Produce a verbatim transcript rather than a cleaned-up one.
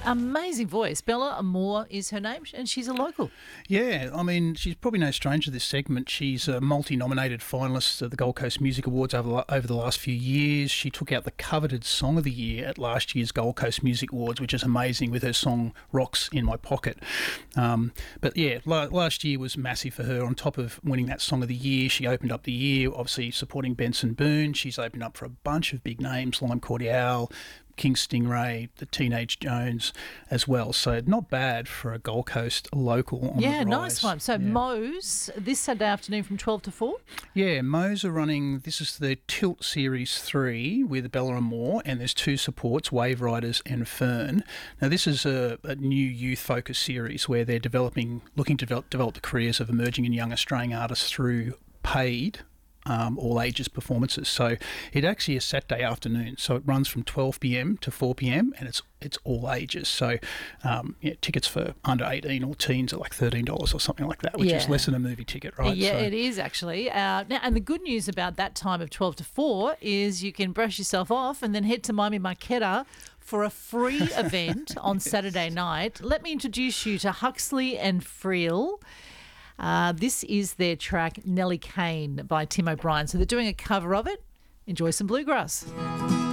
Amazing voice. Bella Moore is her name, and she's a local. Yeah, I mean, she's probably no stranger to this segment. She's a multi-nominated finalist at the Gold Coast Music Awards over, over the last few years. She took out the coveted Song of the Year at last year's Gold Coast Music Awards, which is amazing, with her song Rocks in My Pocket. Um, but yeah, la- last year was massive for her. On top of winning that Song of the Year, she opened up the year, obviously supporting Benson Boone. She's opened up for a bunch of big names, Lime Cordiale, King Stingray, the Teenage Jones as well. So not bad for a Gold Coast local on Yeah, the rise. nice one. So yeah. Moe's this Saturday afternoon from twelve to four? Yeah, Moe's are running, this is the Tilt Series three with Bella Moore, and there's two supports, Wave Riders and Fern. Now this is a, a new youth-focused series where they're developing, looking to develop, develop the careers of emerging and young Australian artists through paid Um, all ages performances. So it actually is Saturday afternoon. So it runs from twelve p.m. to four p.m. and it's it's all ages. So um, yeah, tickets for under eighteen or teens are like thirteen dollars or something like that, which Yeah. is less than a movie ticket, right? Yeah, so, it is actually. Uh, now, and the good news about that time of twelve to four is you can brush yourself off and then head to Miami Marquetta for a free event on Saturday night. Let me introduce you to Huxley and Friel. Uh, this is their track Nellie Kane by Tim O'Brien. So they're doing a cover of it. Enjoy some bluegrass.